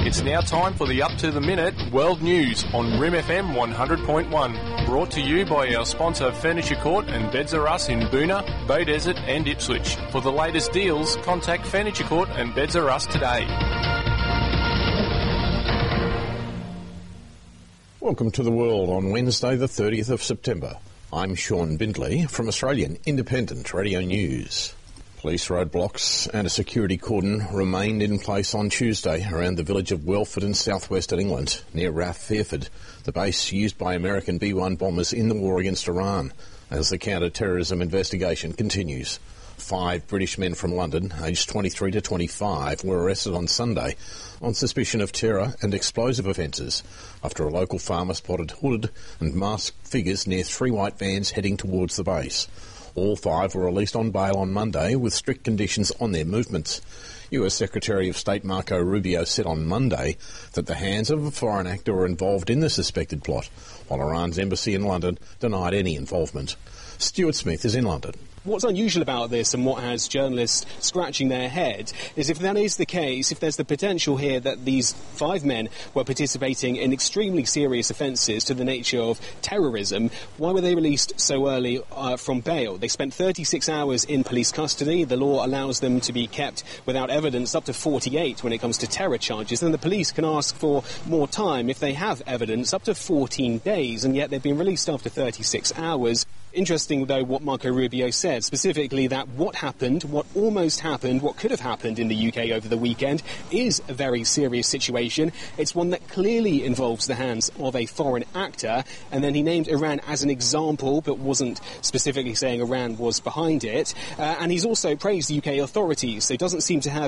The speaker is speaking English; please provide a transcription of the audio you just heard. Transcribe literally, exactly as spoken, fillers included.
It's now time for the Up to the Minute World News on R I M F M one hundred point one. Brought to you by our sponsor Furniture Court and Beds R Us in Boona, Bay Desert and Ipswich. For the latest deals, contact Furniture Court and Beds R Us today. Welcome to the world on Wednesday the thirtieth of September. I'm Sean Bindley from Australian Independent Radio News. Police roadblocks and a security cordon remained in place on Tuesday around the village of Welford in southwestern England, near Rath Fairford, the base used by American B one bombers in the war against Iran, as the counter-terrorism investigation continues. Five British men from London, aged twenty-three to twenty-five, were arrested on Sunday on suspicion of terror and explosive offences after a local farmer spotted hooded and masked figures near three white vans heading towards the base. All five were released on bail on Monday with strict conditions on their movements. U S Secretary of State Marco Rubio said on Monday that the hands of a foreign actor were involved in the suspected plot, while Iran's embassy in London denied any involvement. Stuart Smith is in London. What's unusual about this and what has journalists scratching their head is if that is the case, if there's the potential here that these five men were participating in extremely serious offences to the nature of terrorism, why were they released so early uh, from bail? They spent thirty-six hours in police custody. The law allows them to be kept without evidence up to forty-eight when it comes to terror charges. And the police can ask for more time if they have evidence, up to fourteen days, and yet they've been released after thirty-six hours. Interesting, though, what Marco Rubio said, specifically that what happened, what almost happened, what could have happened in the U K over the weekend is a very serious situation. It's one that clearly involves the hands of a foreign actor, and then he named Iran as an example, but wasn't specifically saying Iran was behind it. Uh, and he's also praised the U K authorities, so he doesn't seem to have